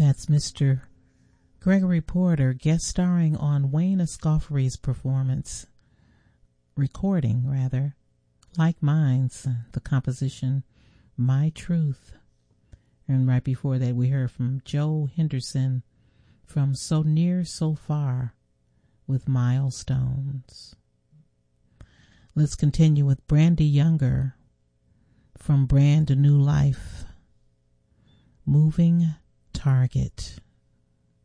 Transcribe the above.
That's Mr. Gregory Porter guest starring on Wayne Escoffery's recording, Like Mine's, the composition My Truth. And right before that we heard from Joe Henderson from So Near, So Far with Milestones. Let's continue with Brandy Younger from Brand New Life, Moving Target.